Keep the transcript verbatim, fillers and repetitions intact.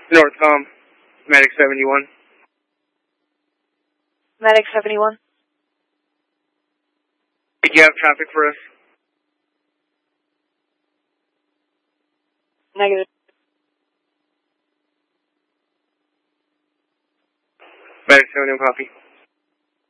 Northcom, Medic seventy-one. Medic seventy-one. Do you have traffic for us? Negative. Medic seventy-one, copy.